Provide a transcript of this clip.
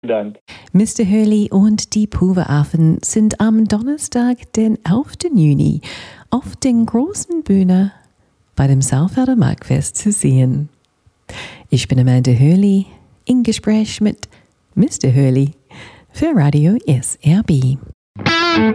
Dank. Mr. Hurley und die Pulveraffen sind am Donnerstag, den 11. Juni, auf den großen Bühne bei dem Saalfelder Marktfest zu sehen. Ich bin Amanda Hurley, im Gespräch mit Mr. Hurley für Radio SRB.